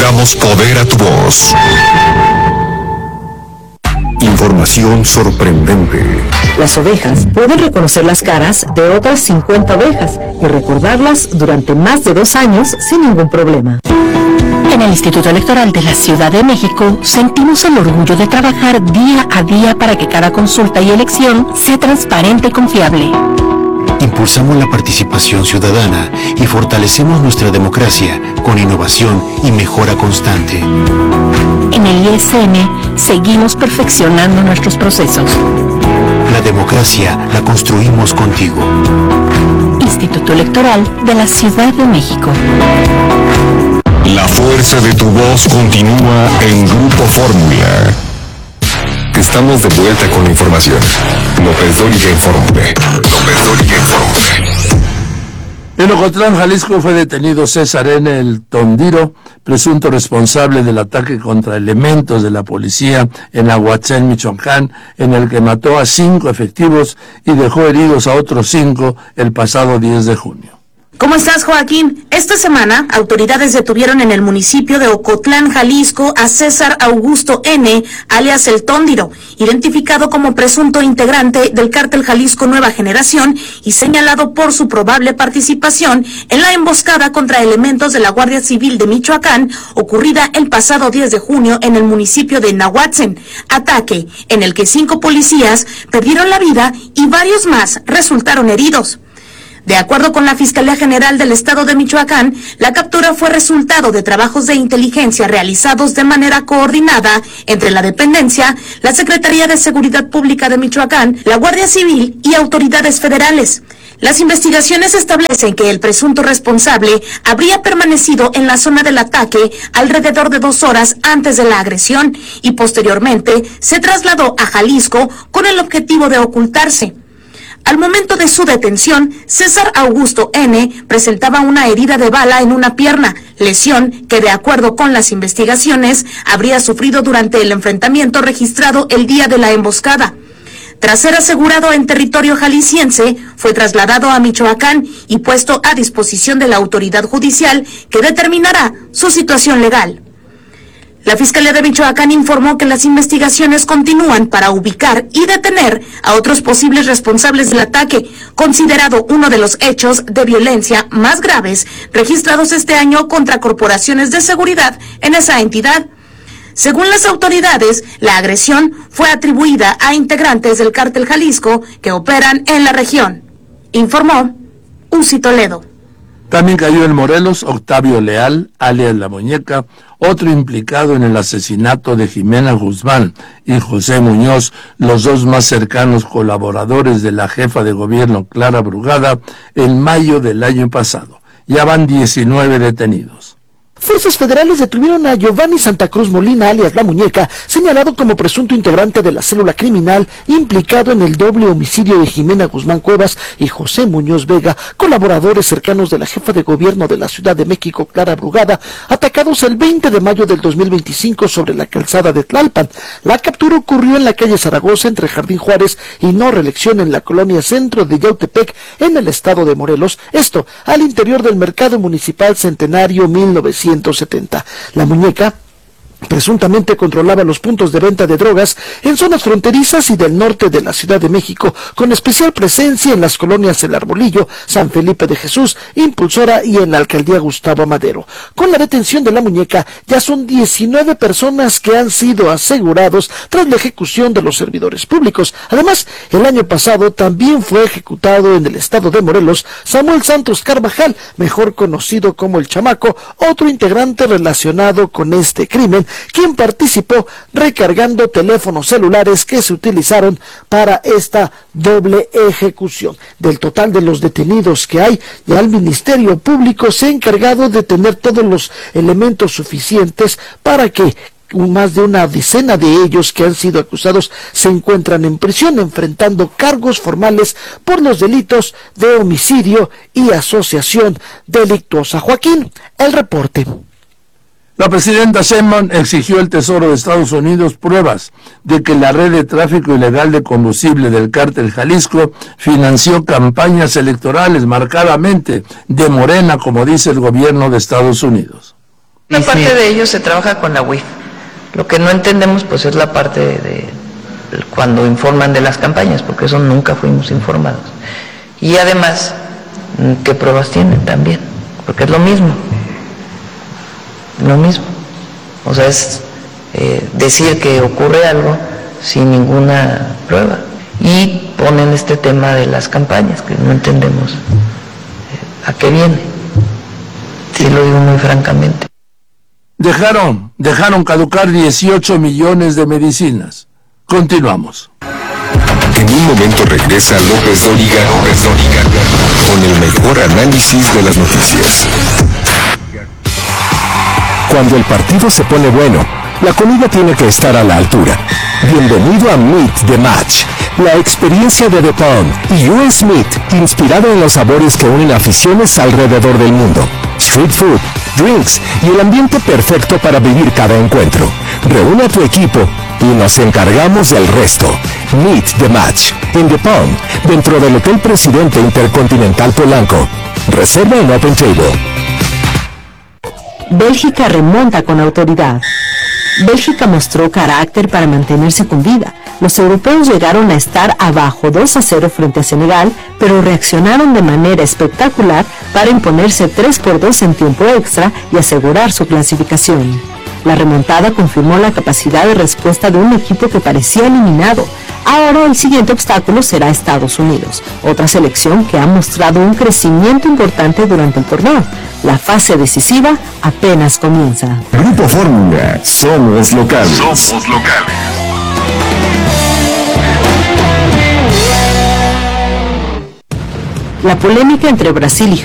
damos poder a tu voz. Información sorprendente. Las ovejas pueden reconocer las caras de otras 50 ovejas y recordarlas durante más de 2 años sin ningún problema. En el Instituto Electoral de la Ciudad de México sentimos el orgullo de trabajar día a día para que cada consulta y elección sea transparente y confiable. Impulsamos la participación ciudadana y fortalecemos nuestra democracia con innovación y mejora constante. En el ISM seguimos perfeccionando nuestros procesos. La democracia la construimos contigo. Instituto Electoral de la Ciudad de México. La fuerza de tu voz continúa en Grupo Fórmula. Estamos de vuelta con la información. López Dóriga informe. En Ocotlán, Jalisco, fue detenido César N. El Tondiro, presunto responsable del ataque contra elementos de la policía en Aguatzén, Michoacán, en el que mató a 5 efectivos y dejó heridos a otros 5 el pasado 10 de junio. ¿Cómo estás, Joaquín? Esta semana, autoridades detuvieron en el municipio de Ocotlán, Jalisco, a César Augusto N., alias El Tóndiro, identificado como presunto integrante del cártel Jalisco Nueva Generación y señalado por su probable participación en la emboscada contra elementos de la Guardia Civil de Michoacán, ocurrida el pasado 10 de junio en el municipio de Nahuatzen, ataque en el que 5 policías perdieron la vida y varios más resultaron heridos. De acuerdo con la Fiscalía General del Estado de Michoacán, la captura fue resultado de trabajos de inteligencia realizados de manera coordinada entre la dependencia, la Secretaría de Seguridad Pública de Michoacán, la Guardia Civil y autoridades federales. Las investigaciones establecen que el presunto responsable habría permanecido en la zona del ataque alrededor de 2 horas antes de la agresión y posteriormente se trasladó a Jalisco con el objetivo de ocultarse. Al momento de su detención, César Augusto N. presentaba una herida de bala en una pierna, lesión que, de acuerdo con las investigaciones, habría sufrido durante el enfrentamiento registrado el día de la emboscada. Tras ser asegurado en territorio jalisciense, fue trasladado a Michoacán y puesto a disposición de la autoridad judicial que determinará su situación legal. La Fiscalía de Michoacán informó que las investigaciones continúan para ubicar y detener a otros posibles responsables del ataque, considerado uno de los hechos de violencia más graves registrados este año contra corporaciones de seguridad en esa entidad. Según las autoridades, la agresión fue atribuida a integrantes del cártel Jalisco que operan en la región, informó Uzi Toledo. También cayó en Morelos Octavio Leal, alias La Muñeca, otro implicado en el asesinato de Jimena Guzmán y José Muñoz, los 2 más cercanos colaboradores de la jefa de gobierno Clara Brugada, en mayo del año pasado. Ya van 19 detenidos. Fuerzas federales detuvieron a Giovanni Santa Cruz Molina, alias La Muñeca, señalado como presunto integrante de la célula criminal implicado en el doble homicidio de Jimena Guzmán Cuevas y José Muñoz Vega, colaboradores cercanos de la jefa de gobierno de la Ciudad de México, Clara Brugada, atacados el 20 de mayo del 2025 sobre la calzada de Tlalpan. La captura ocurrió en la calle Zaragoza, entre Jardín Juárez y No Reelección, en la colonia Centro de Yautepec, en el estado de Morelos, esto al interior del Mercado Municipal Centenario 1970. La Muñeca presuntamente controlaba los puntos de venta de drogas en zonas fronterizas y del norte de la Ciudad de México, con especial presencia en las colonias El Arbolillo, San Felipe de Jesús, Impulsora y en la alcaldía Gustavo Madero. Con la detención de La Muñeca, ya son 19 personas que han sido asegurados tras la ejecución de los servidores públicos. Además, el año pasado también fue ejecutado en el estado de Morelos Samuel Santos Carvajal, mejor conocido como El Chamaco, otro integrante relacionado con este crimen, quien participó recargando teléfonos celulares que se utilizaron para esta doble ejecución. Del total de los detenidos que hay, ya el Ministerio Público se ha encargado de tener todos los elementos suficientes para que más de una decena de ellos que han sido acusados se encuentran en prisión enfrentando cargos formales por los delitos de homicidio y asociación delictuosa. Joaquín, el reporte. La presidenta Sheinbaum exigió al Tesoro de Estados Unidos pruebas de que la red de tráfico ilegal de combustible del cártel Jalisco financió campañas electorales marcadamente de Morena, como dice el gobierno de Estados Unidos. Una parte de ello se trabaja con la UIF. Lo que no entendemos pues es la parte de cuando informan de las campañas, porque eso nunca fuimos informados. Y además, ¿qué pruebas tienen también? Porque es lo mismo. O sea, es decir que ocurre algo sin ninguna prueba. Y ponen este tema de las campañas, que no entendemos a qué viene. Sí lo digo muy francamente. Dejaron caducar 18 millones de medicinas. Continuamos. En un momento regresa López Dóriga con el mejor análisis de las noticias. Cuando el partido se pone bueno, la comida tiene que estar a la altura. Bienvenido a Meet the Match, la experiencia de The Pound y US Meat, inspirado en los sabores que unen aficiones alrededor del mundo. Street food, drinks y el ambiente perfecto para vivir cada encuentro. Reúne a tu equipo y nos encargamos del resto. Meet the Match en The Pound, dentro del Hotel Presidente Intercontinental Polanco. Reserva en Open Table. Bélgica remonta con autoridad. Bélgica mostró carácter para mantenerse con vida. Los europeos llegaron a estar abajo 2-0 frente a Senegal, pero reaccionaron de manera espectacular para imponerse 3-2 en tiempo extra y asegurar su clasificación. La remontada confirmó la capacidad de respuesta de un equipo que parecía eliminado. Ahora el siguiente obstáculo será Estados Unidos, otra selección que ha mostrado un crecimiento importante durante el torneo. La fase decisiva apenas comienza. Grupo Fórmula, somos locales. La polémica entre Brasil y